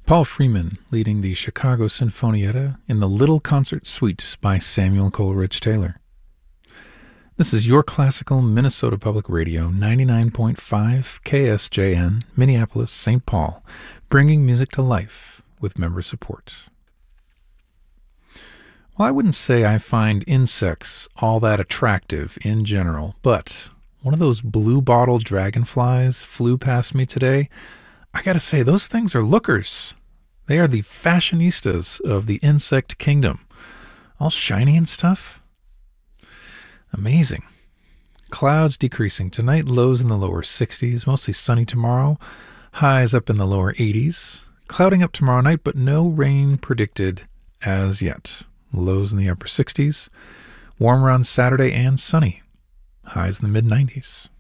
Paul Freeman leading the Chicago Sinfonietta in the Little Concert Suite by Samuel Coleridge Taylor. This is your classical Minnesota Public Radio, 99.5 KSJN, Minneapolis, St. Paul, bringing music to life with member support. Well, I wouldn't say I find insects all that attractive in general, but one of those blue-bottle dragonflies flew past me today. I gotta say, those things are lookers. They are the fashionistas of the insect kingdom. All shiny and stuff. Amazing. Clouds decreasing tonight, lows in the lower 60s, mostly sunny tomorrow, highs up in the lower 80s. Clouding up tomorrow night, but no rain predicted as yet. Lows in the upper 60s, warmer on Saturday and sunny. Highs in the mid-90s.